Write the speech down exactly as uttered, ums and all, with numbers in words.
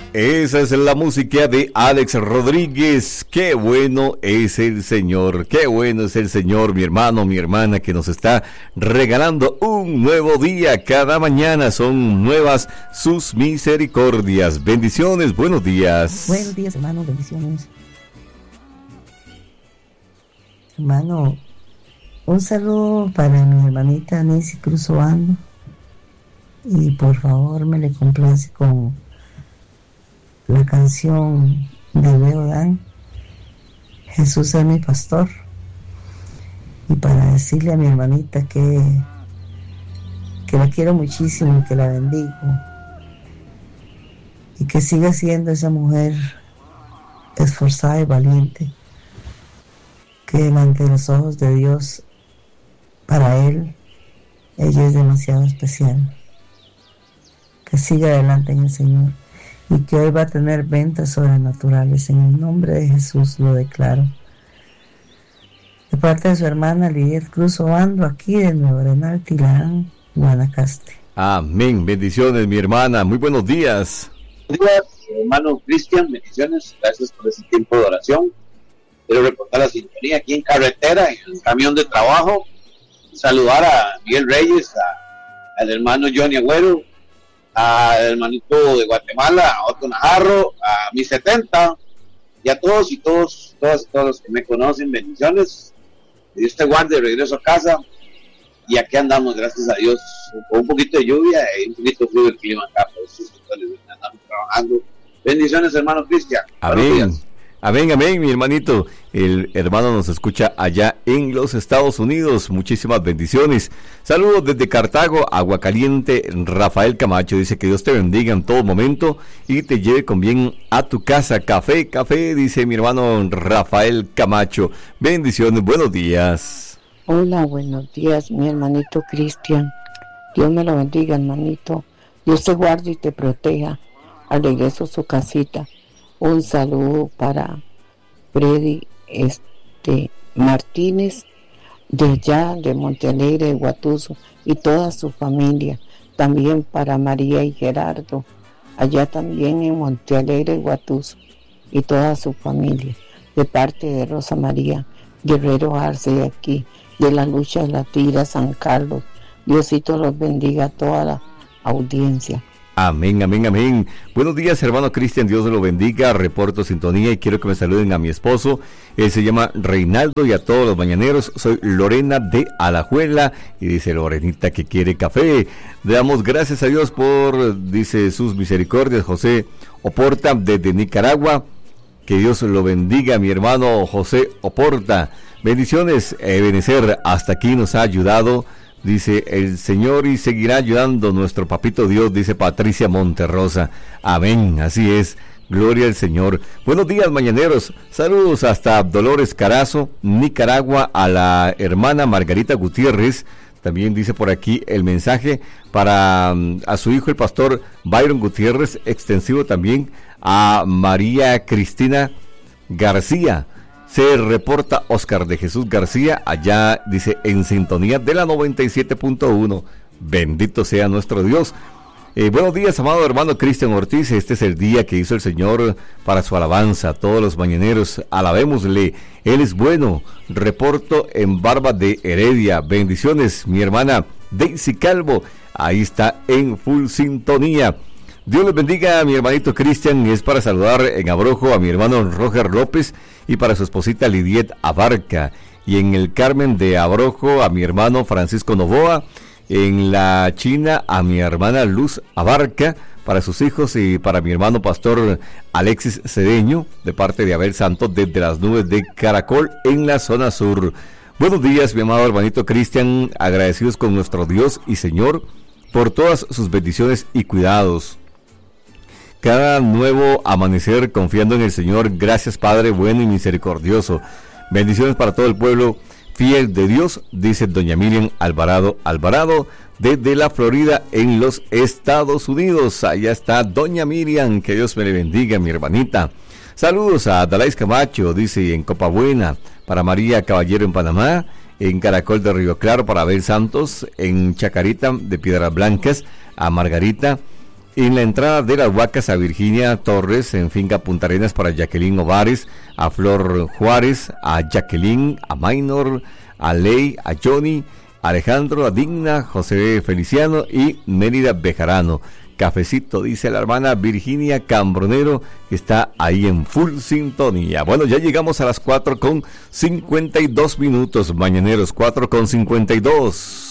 Esa es la música de Alex Rodríguez. Qué bueno es el Señor, qué bueno es el Señor, mi hermano, mi hermana, que nos está regalando un nuevo día. Cada mañana son nuevas sus misericordias. Bendiciones, buenos días. Buenos días, hermano, bendiciones. Hermano, un saludo para mi hermanita Nancy Cruz Obando. Y por favor me le complace con la canción de Leo Dan, Jesús es mi pastor, y para decirle a mi hermanita que que la quiero muchísimo, que la bendigo y que siga siendo esa mujer esforzada y valiente, que delante de los ojos de Dios, para Él ella es demasiado especial, que siga adelante en el Señor y que hoy va a tener ventas sobrenaturales. En el nombre de Jesús lo declaro. De parte de su hermana Lidiet Cruz Obando, aquí de Nuevo Arenal, Tilán, Guanacaste. Amén. Bendiciones, mi hermana. Muy buenos días. Buenos días, hermano Cristian. Bendiciones. Gracias por este tiempo de oración. Quiero reportar la sintonía aquí en carretera, en el camión de trabajo. Saludar a Miguel Reyes, a, al hermano Johnny Agüero, al hermanito de Guatemala, a Otto Najarro, a mis setenta, y a todos y todos, todos, todos los que me conocen. Bendiciones. Que Dios te guarde de regreso a casa. Y aquí andamos, gracias a Dios, con un poquito de lluvia y un poquito frío el clima acá, por eso andamos trabajando. Bendiciones, hermano Cristian. Amén. Amén, amén, mi hermanito. El hermano nos escucha allá en los Estados Unidos. Muchísimas bendiciones. Saludos desde Cartago, Aguacaliente. Rafael Camacho dice que Dios te bendiga en todo momento y te lleve con bien a tu casa. Café, café, dice mi hermano Rafael Camacho. Bendiciones, buenos días. Hola, buenos días, mi hermanito Cristian. Dios me lo bendiga, hermanito. Dios te guarde y te proteja al regreso a su casita. Un saludo para Freddy este, Martínez, de allá de Montealegre de Guatuso, y toda su familia. También para María y Gerardo, allá también en Montealegre de Guatuso, y toda su familia. De parte de Rosa María Guerrero Arce, de aquí, de la lucha de la Tira, San Carlos. Diosito los bendiga a toda la audiencia. Amén, amén, amén. Buenos días, hermano Cristian, Dios lo bendiga. Reporto sintonía y quiero que me saluden a mi esposo. Él se llama Reinaldo, y a todos los mañaneros. Soy Lorena de Alajuela, y dice Lorenita que quiere café. Le damos gracias a Dios por, dice, sus misericordias. José Oporta desde Nicaragua. Que Dios lo bendiga, mi hermano José Oporta. Bendiciones, Ebenezer, hasta aquí nos ha ayudado, dice el Señor, y seguirá ayudando nuestro papito Dios, dice Patricia Monterrosa. Amén, así es, gloria al Señor. Buenos días, mañaneros. Saludos hasta Dolores Carazo, Nicaragua, a la hermana Margarita Gutiérrez. También dice por aquí el mensaje para um, a su hijo el pastor Byron Gutiérrez, extensivo también a María Cristina García. Se reporta Oscar de Jesús García, allá dice en sintonía de la noventa y siete punto uno. Bendito sea nuestro Dios. Eh, buenos días, amado hermano Cristian Ortiz. Este es el día que hizo el Señor para su alabanza. Todos los mañaneros, alabémosle. Él es bueno. Reporto en Barba de Heredia. Bendiciones, mi hermana Daisy Calvo. Ahí está en full sintonía. Dios les bendiga, mi hermanito Cristian. Es para saludar en Abrojo a mi hermano Roger López y para su esposita Lidiet Abarca. Y en el Carmen de Abrojo a mi hermano Francisco Novoa. En la China a mi hermana Luz Abarca, para sus hijos, y para mi hermano pastor Alexis Cedeño, de parte de Abel Santos, desde las nubes de Caracol en la zona sur. Buenos días, mi amado hermanito Cristian, agradecidos con nuestro Dios y Señor por todas sus bendiciones y cuidados. Cada nuevo amanecer confiando en el Señor. Gracias, Padre bueno y misericordioso. Bendiciones para todo el pueblo fiel de Dios, dice doña Miriam Alvarado Alvarado, desde la Florida, en los Estados Unidos. Allá está doña Miriam, que Dios me le bendiga, mi hermanita. Saludos a Dalais Camacho, dice, en Copabuena, para María Caballero en Panamá, en Caracol de Río Claro, para Abel Santos, en Chacarita de Piedras Blancas, a Margarita, En la entrada de las Huacas a Virginia Torres, en Finca Punta Arenas, para Jacqueline Ovares, a Flor Juárez, a Jacqueline, a Maynor, a Ley, a Johnny, Alejandro, a Digna, José Feliciano y Mérida Bejarano. Cafecito, dice la hermana Virginia Cambronero, que está ahí en full sintonía. Bueno, ya llegamos a las cuatro con cincuenta y dos minutos, mañaneros, cuatro con cincuenta y dos.